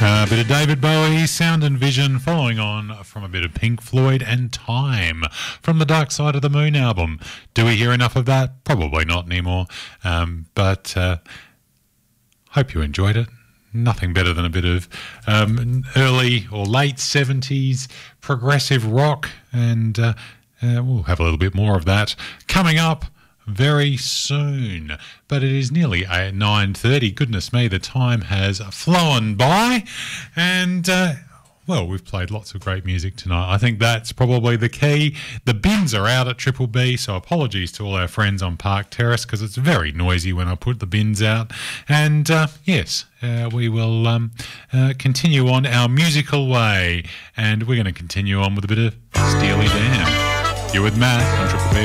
A bit of David Bowie, Sound and Vision, following on from a bit of Pink Floyd and Time from the Dark Side of the Moon album. Do we hear enough of that? Probably not anymore, but hope you enjoyed it. Nothing better than a bit of early or late 70s progressive rock, and we'll have a little bit more of that coming up very soon. But it is nearly 9:30. Goodness me, the time has flown by, and well, we've played lots of great music tonight. I think that's probably the key. The bins are out at Triple B, so apologies to all our friends on Park Terrace because it's very noisy when I put the bins out. And yes, we will continue on our musical way, and we're going to continue on with a bit of Steely Dan. You're with Matt on Triple B.